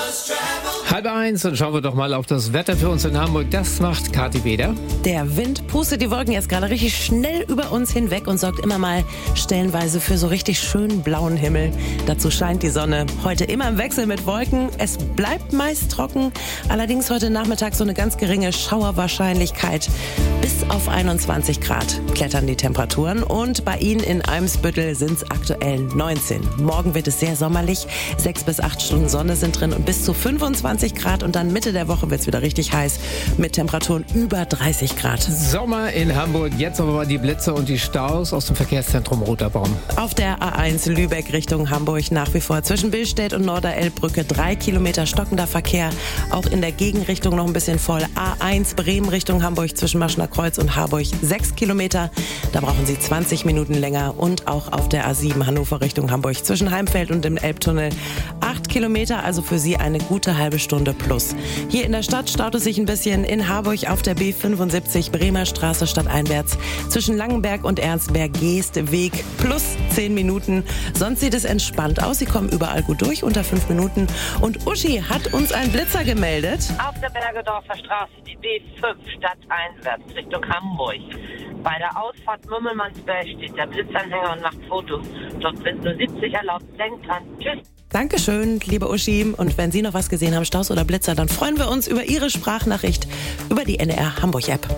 1:30, dann schauen wir doch mal auf das Wetter für uns in Hamburg. Das macht Kathi Beder. Der Wind pustet die Wolken jetzt gerade richtig schnell über uns hinweg und sorgt immer mal stellenweise für so richtig schönen blauen Himmel. Dazu scheint die Sonne heute immer im Wechsel mit Wolken. Es bleibt meist trocken, allerdings heute Nachmittag so eine ganz geringe Schauerwahrscheinlichkeit. Bis auf 21 Grad klettern die Temperaturen und bei Ihnen in Eimsbüttel sind es aktuell 19. Morgen wird es sehr sommerlich, 6 bis 8 Stunden Sonne sind drin und bis zu 25 Grad und dann Mitte der Woche wird es wieder richtig heiß mit Temperaturen über 30 Grad. Sommer in Hamburg, jetzt aber mal die Blitze und die Staus aus dem Verkehrszentrum Roterbaum. Auf der A1 Lübeck Richtung Hamburg nach wie vor zwischen Billstedt und Norderelbbrücke 3 Kilometer stockender Verkehr. Auch in der Gegenrichtung noch ein bisschen voll. A1 Bremen Richtung Hamburg zwischen Maschner Kreuz und Harburg 6 Kilometer. Da brauchen Sie 20 Minuten länger. Und auch auf der A7 Hannover Richtung Hamburg zwischen Heimfeld und dem Elbtunnel 8 Kilometer. Also für Sie eine gute halbe Stunde plus. Hier in der Stadt staut es sich ein bisschen in Harburg auf der B75 Bremer Straße stadteinwärts zwischen Langenberg und Ernstberg-Geest-Weg plus 10 Minuten. Sonst sieht es entspannt aus. Sie kommen überall gut durch, unter 5 Minuten. Und Uschi hat uns einen Blitzer gemeldet. Auf der Bergedorfer Straße, die B5 stadteinwärts Richtung Hamburg. Bei der Ausfahrt Mümmelmannsberg steht der Blitzanhänger und macht Fotos. Dort sind nur 70 erlaubt. Denkt dran. Tschüss. Dankeschön, liebe Uschi. Und wenn Sie noch was gesehen haben, Staus oder Blitzer, dann freuen wir uns über Ihre Sprachnachricht über die NDR Hamburg App.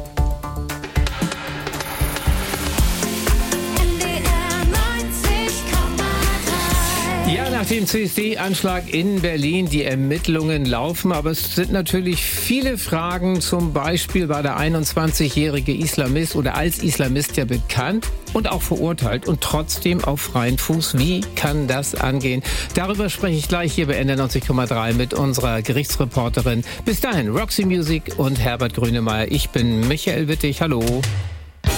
Ja, nach dem CSD-Anschlag in Berlin, die Ermittlungen laufen, aber es sind natürlich viele Fragen. Zum Beispiel war der 21-jährige Islamist oder als Islamist ja bekannt und auch verurteilt und trotzdem auf freien Fuß. Wie kann das angehen? Darüber spreche ich gleich hier bei NDR 90,3 mit unserer Gerichtsreporterin. Bis dahin, Roxy Music und Herbert Grönemeyer. Ich bin Michael Wittig. Hallo.